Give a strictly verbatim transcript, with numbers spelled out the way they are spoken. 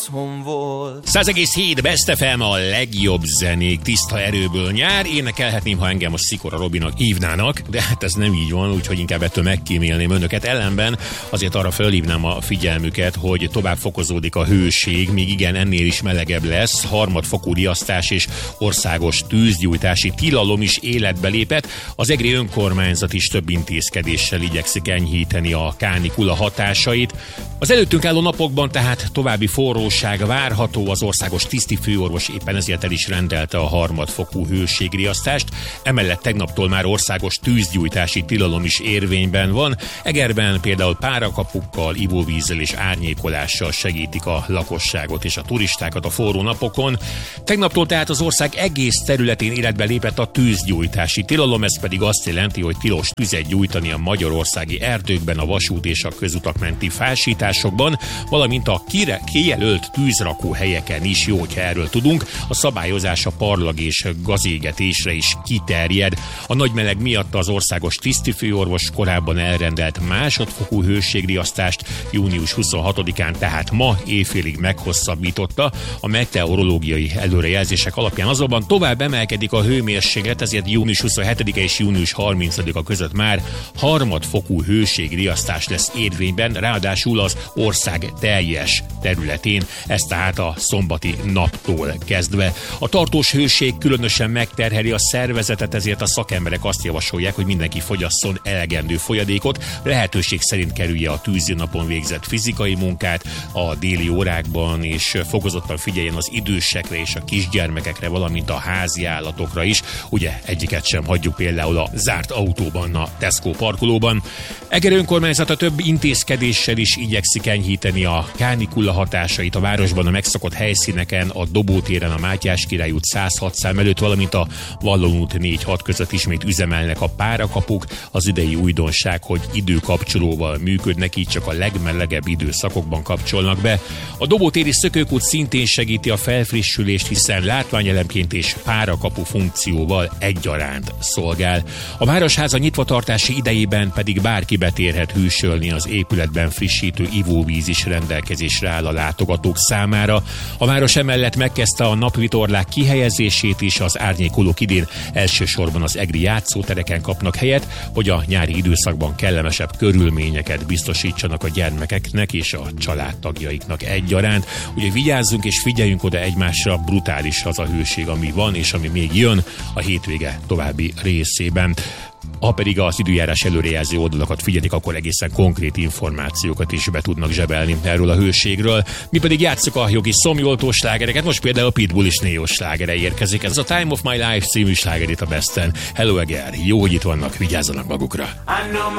száz egész hét Best ef em, a legjobb zenék tiszta erőből. Nyár, énekelhetném, ha engem most Szikora Robinak hívnának, de hát ez nem így van, úgyhogy inkább ettől megkímélném önöket. Ellenben azért arra felhívnám a figyelmüket, hogy tovább fokozódik a hőség, míg igen, ennél is melegebb lesz. Harmadfokú riasztás és országos tűzgyújtási tilalom is életbe lépett. Az egri önkormányzat is több intézkedéssel igyekszik enyhíteni a kánikula hatásait. Az előttünk álló napokban tehát további forróság várható, az országos tisztifőorvos éppen ezért el is rendelte a harmadfokú hőségriasztást. Emellett tegnaptól már országos tűzgyújtási tilalom is érvényben van. Egerben például párakapukkal, ivóvízzel és árnyékolással segítik a lakosságot és a turistákat a forró napokon. Tegnaptól tehát az ország egész területén életbe lépett a tűzgyújtási tilalom, ez pedig azt jelenti, hogy tilos tüzet gyújtani a magyarországi erdőkben, a vasút és a közutak menti fásításokban, valamint a kire, kijelölt tűzrakó helyeken is, jó, hogyha erről tudunk. A szabályozás a parlag és gazégetésre is kiterjed. A nagy meleg miatt az országos tisztifőorvos korábban elrendelt másodfokú hőségriasztást június huszonhatodikán, tehát ma éjfélig meghosszabbította. A meteorológiai előrejelzések alapján azonban tovább emelkedik a hőmérséklet, ezért június huszonhetedike és június harmincadika között már harmadfokú hőségriasztás lesz érvényben, ráadásul az ország teljes területén, ez tehát a szombati naptól kezdve. A tartós hőség különösen megterheli a szervezetet, ezért a szakemberek azt javasolják, hogy mindenki fogyasszon elegendő folyadékot, lehetőség szerint kerülje a tűzi napon végzett fizikai munkát a déli órákban, és fokozottan figyeljen az idősekre és a kisgyermekekre, valamint a házi állatokra is. Ugye egyiket sem hagyjuk például a zárt autóban, a Tesco parkolóban. Eger önkormányzata több intézkedéssel is igyekszik enyhíteni a kánikula hatásait a városban, a megszokott helyszíneken, a Dobó téren, a Mátyás Király út száz hat szám előtt, valamint a Vallon út négy hat között ismét üzemelnek a párakapuk. Az idei újdonság, hogy időkapcsolóval működnek, így csak a legmelegebb időszakokban kapcsolnak be. A Dobó téri szökőkút szintén segíti a felfrissülést, hiszen látványelemként és párakapu funkcióval egyaránt szolgál. A Városháza nyitvatartási idejében pedig bárki betérhet hűsölni, az épületben frissítő ivóvíz is rendelkezésre áll a látogatók számára. A város emellett megkezdte a napvitorlák kihelyezését is, az árnyékolók idén elsősorban az egri játszótereken kapnak helyet, hogy a nyári időszakban kellemesebb körülményeket biztosítsanak a gyermekeknek és a családtagjaiknak egyaránt. Ugye vigyázzunk és figyeljünk oda egymásra, brutális az a hőség, ami van és ami még jön a hétvége további részében. Ha pedig az időjárás előrejelző oldalakat figyelik, akkor egészen konkrét információkat is be tudnak zsebelni erről a hőségről. Mi pedig játsszuk a jogi szomjoltó slágereket, most például a Pitbull is néos slágere érkezik. Ez a Time of My Life című sláger itt a Besten. Hello Eger, jó, hogy itt vannak, vigyázzanak magukra.